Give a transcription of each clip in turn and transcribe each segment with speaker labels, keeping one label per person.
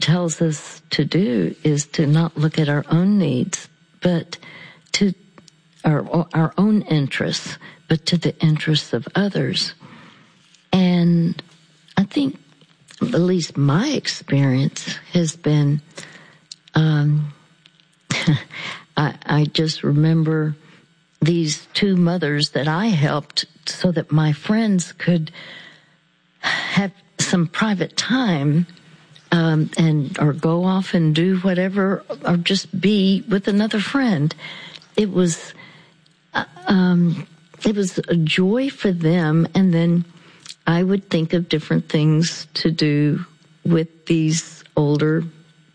Speaker 1: tells us to do is to not look at our own needs, but to our own interests, but to the interests of others. And I think, at least my experience has been, I just remember these two mothers that I helped so that my friends could have some private time, or go off and do whatever, or just be with another friend. It was a joy for them, and then I would think of different things to do with these older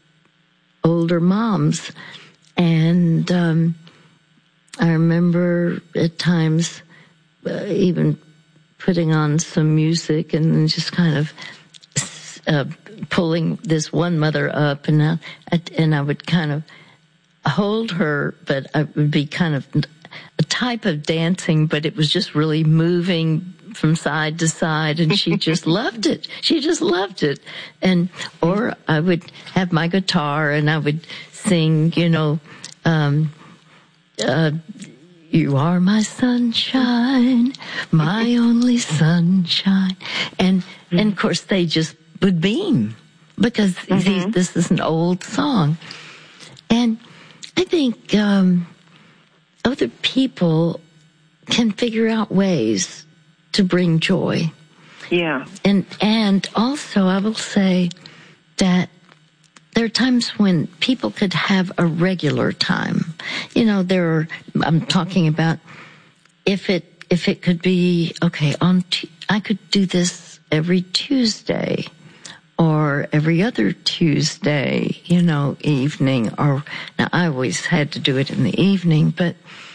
Speaker 1: moms. And I remember at times even putting on some music and just kind of pulling this one mother up, and I would kind of hold her, but I would be kind of a type of dancing, but it was just really moving from side to side, and she just loved it. She just loved it. Or I would have my guitar and I would sing, you are my sunshine, my only sunshine. And of course they just would beam, because this is an old song. And I think other people can figure out ways to bring joy.
Speaker 2: Yeah.
Speaker 1: And also I will say that there are times when people could have a regular time. I'm talking about if it could be, okay, I could do this every Tuesday or every other Tuesday, evening, or now I always had to do it in the evening, but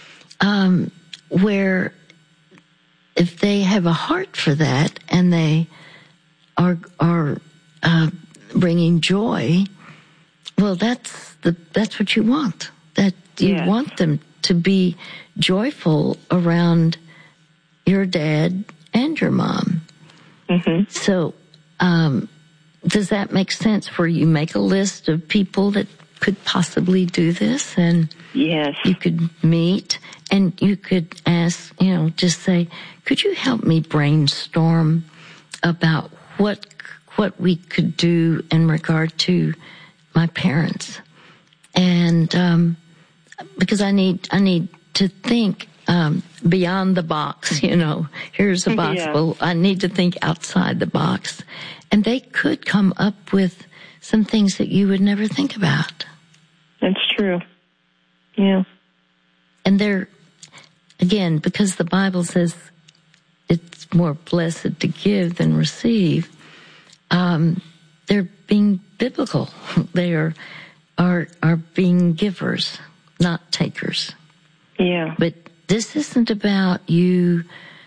Speaker 1: where if they have a heart for that and they are bringing joy, well, that's what you want. That you want them to be joyful around your dad and your mom. Mm-hmm. So, does that make sense? Where you make a list of people that could possibly do this, and
Speaker 2: yes,
Speaker 1: you could meet, and you could ask, just say, could you help me brainstorm about what we could do in regard to my parents? And because I need to think beyond the box. Here's a box.
Speaker 2: Yeah.
Speaker 1: Well, I need to think outside the box, and they could come up with some things that you would never think about.
Speaker 2: That's true. Yeah.
Speaker 1: And they're, again, because the Bible says it's more blessed to give than receive, they're being biblical. They are being givers, not takers.
Speaker 2: Yeah.
Speaker 1: But this isn't about you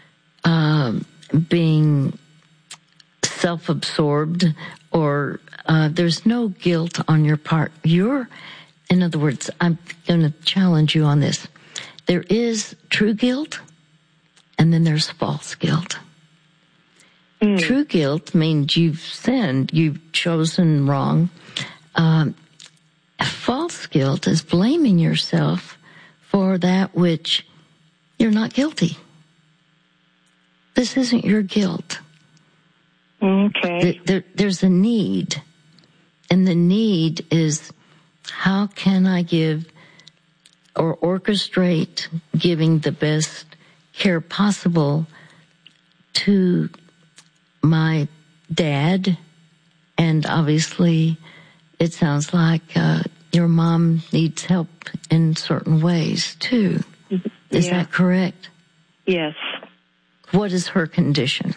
Speaker 1: being self-absorbed, or there's no guilt on your part. In other words, I'm going to challenge you on this. There is true guilt, and then there's false guilt. True guilt means you've sinned, you've chosen wrong. False guilt is blaming yourself for that which you're not guilty. This isn't your guilt.
Speaker 2: Okay.
Speaker 1: There's a need, and the need is, how can I give or orchestrate giving the best care possible to my dad? And obviously, it sounds like your mom needs help in certain ways, too. Is that correct?
Speaker 2: Yes.
Speaker 1: What is her condition?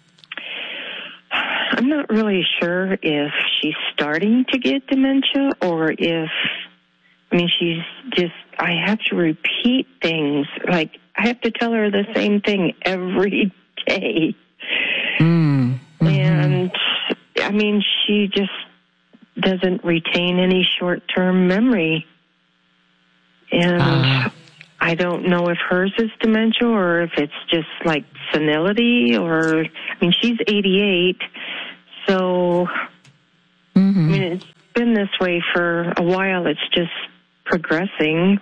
Speaker 2: I'm not really sure if she's starting to get dementia or if, she's just, I have to repeat things. Like, I have to tell her the same thing every day. Mm-hmm. And, she just doesn't retain any short-term memory. And I don't know if hers is dementia or if it's just like senility, or, she's 88, so, been this way for a while. It's just progressing.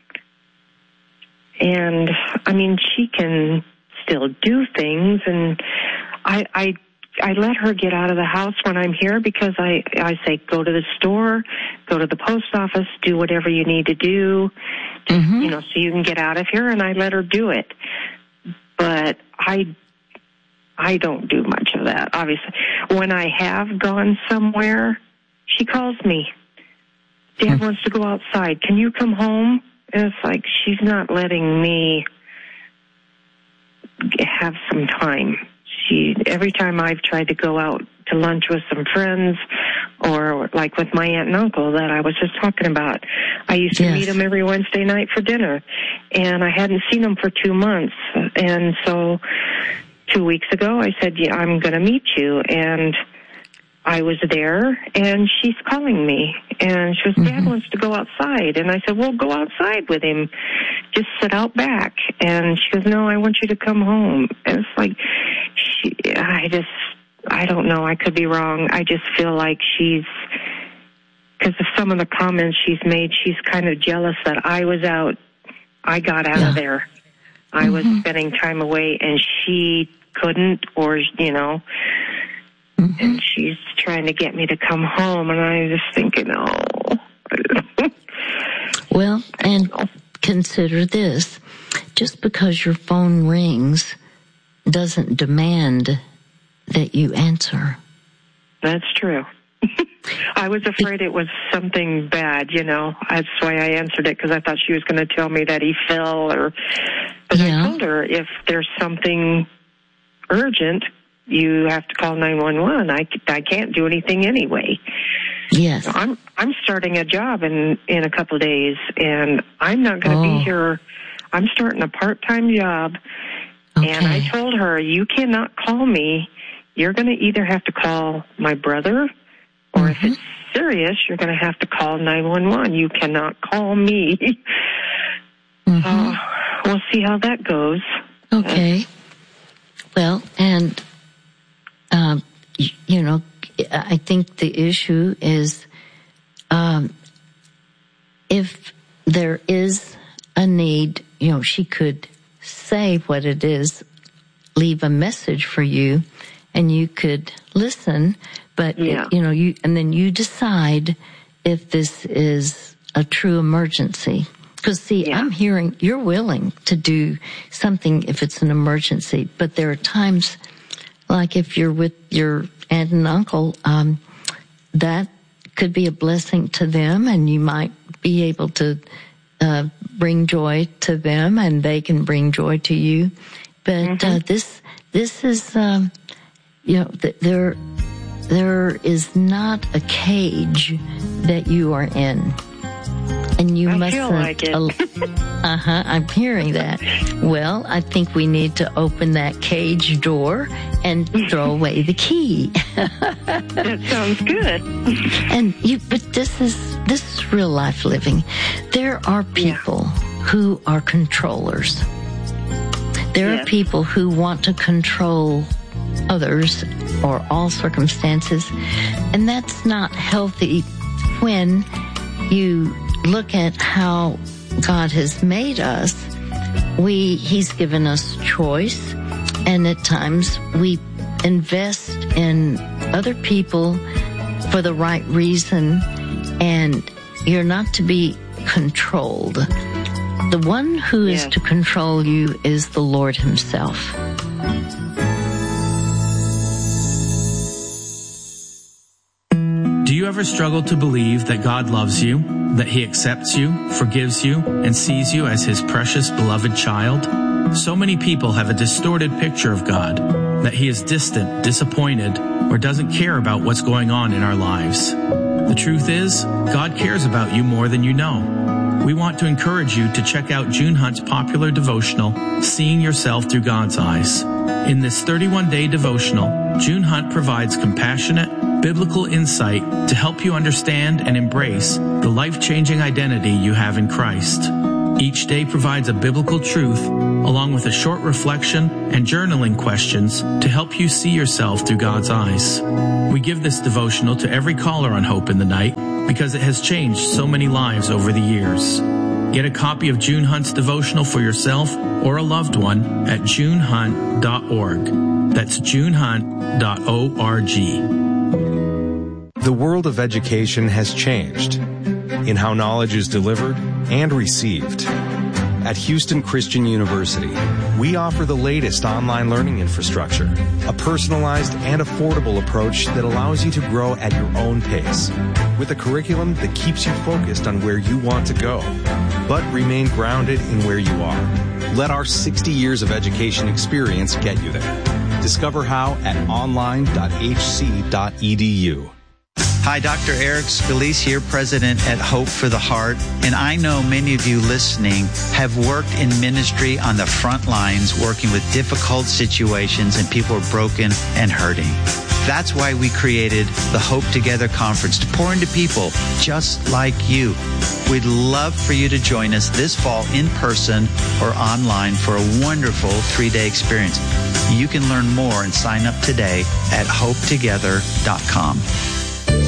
Speaker 2: And, I mean, she can still do things, and I let her get out of the house when I'm here because I say, go to the store, go to the post office, do whatever you need to do, so you can get out of here, and I let her do it. But I don't do much of that, obviously. When I have gone somewhere, she calls me. Dad wants to go outside. Can you come home? And it's like she's not letting me have some time. Every time I've tried to go out to lunch with some friends, or like with my aunt and uncle that I was just talking about, I used to meet them every Wednesday night for dinner, and I hadn't seen them for 2 months. And so 2 weeks ago, I said, yeah, I'm going to meet you. And I was there, and she's calling me, and she goes, Dad wants to go outside. And I said, well, go outside with him. Just sit out back. And she goes, no, I want you to come home. And it's like, I don't know, I could be wrong. I just feel like because of some of the comments she's made, she's kind of jealous that I got out of there. I was spending time away, and she couldn't, or, and she's trying to get me to come home, and I'm just thinking,
Speaker 1: Well, and consider this. Just because your phone rings doesn't demand that you answer.
Speaker 2: That's true. I was afraid it was something bad, That's why I answered it, because I thought she was going to tell me that he fell. But I told her, if there's something urgent, you have to call 911. I can't do anything anyway.
Speaker 1: Yes.
Speaker 2: I'm starting a job in a couple of days, and I'm not going to be here. I'm starting a part-time job, and I told her, you cannot call me. You're going to either have to call my brother, or if it's serious, you're going to have to call 911. You cannot call me. We'll see how that goes.
Speaker 1: Okay. Well, and, I think the issue is if there is a need, she could say what it is, leave a message for you, and you could listen, but, and then you decide if this is a true emergency. Because, see, I'm hearing you're willing to do something if it's an emergency, but there are times, like if you're with your aunt and uncle, that could be a blessing to them, and you might be able to bring joy to them, and they can bring joy to you. But this is, there is not a cage that you are in. And you mustn't.
Speaker 2: I feel like it.
Speaker 1: I'm hearing that. Well, I think we need to open that cage door and throw away the key.
Speaker 2: That sounds good.
Speaker 1: But this is real life living. There are people who are controllers. There are people who want to control others or all circumstances, and that's not healthy when you look at how God has made us. He's given us choice, and at times we invest in other people for the right reason, and you're not to be controlled. The one who is to control you is the Lord himself.
Speaker 3: Do you ever struggle to believe that God loves you, that he accepts you, forgives you, and sees you as his precious beloved child? So many people have a distorted picture of God, that he is distant, disappointed, or doesn't care about what's going on in our lives. The truth is, God cares about you more than you know. We want to encourage you to check out June Hunt's popular devotional, Seeing Yourself Through God's Eyes. In this 31-day devotional, June Hunt provides compassionate, biblical insight to help you understand and embrace the life-changing identity you have in Christ. Each day provides a biblical truth, along with a short reflection and journaling questions to help you see yourself through God's eyes. We give this devotional to every caller on Hope in the Night because it has changed so many lives over the years. Get a copy of June Hunt's devotional for yourself or a loved one at junehunt.org. That's junehunt.org.
Speaker 4: The world of education has changed in how knowledge is delivered and received. At Houston Christian University, we offer the latest online learning infrastructure, a personalized and affordable approach that allows you to grow at your own pace, with a curriculum that keeps you focused on where you want to go, but remain grounded in where you are. Let our 60 years of education experience get you there. Discover how at online.hc.edu.
Speaker 5: Hi, Dr. Eric Scalise here, President at Hope for the Heart. And I know many of you listening have worked in ministry on the front lines, working with difficult situations and people are broken and hurting. That's why we created the Hope Together Conference to pour into people just like you. We'd love for you to join us this fall in person or online for a wonderful 3-day experience. You can learn more and sign up today at hopetogether.com.